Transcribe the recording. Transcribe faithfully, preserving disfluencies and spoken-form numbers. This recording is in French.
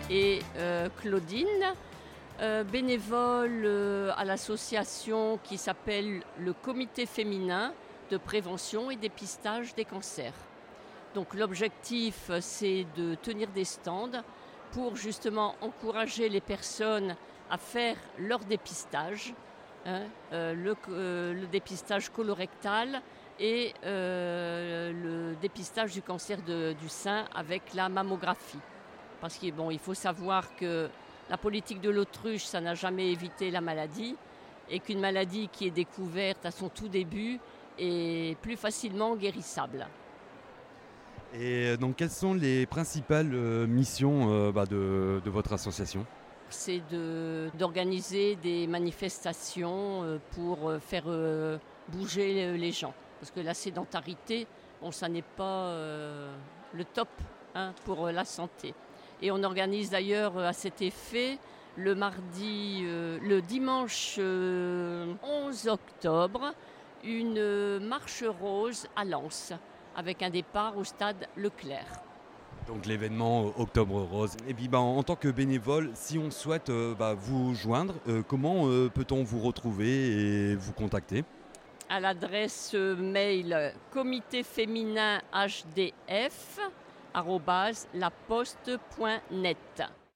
et euh, Claudine, euh, bénévole euh, à l'association qui s'appelle le Comité féminin de prévention et dépistage des cancers. Donc l'objectif, c'est de tenir des stands pour justement encourager les personnes à faire leur dépistage, hein, euh, le, euh, le dépistage colorectal et euh, le dépistage du cancer de, du sein avec la mammographie. Parce qu'il bon, il faut savoir que la politique de l'autruche, ça n'a jamais évité la maladie et qu'une maladie qui est découverte à son tout début est plus facilement guérissable. Et donc, quelles sont les principales euh, missions euh, bah, de, de votre association ? C'est de, d'organiser des manifestations euh, pour faire euh, bouger les gens. Parce que la sédentarité, bon, ça n'est pas euh, le top hein, pour la santé. Et on organise d'ailleurs à cet effet le mardi, euh, le dimanche euh, onze octobre, une marche rose à Lens, avec un départ au stade Leclerc. Donc l'événement Octobre Rose. Et puis bah, en tant que bénévole, si on souhaite euh, bah, vous joindre, euh, comment euh, peut-on vous retrouver et vous contacter ? À l'adresse mail comité féminin h d f arobase laposte point net.